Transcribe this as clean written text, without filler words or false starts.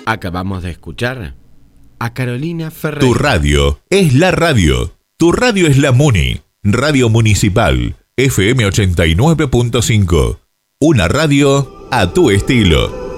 Acabamos de escuchar a Carolina Ferrer. Tu radio es la radio. Tu radio es la Muni. Radio Municipal, FM 89.5. Una radio a tu estilo.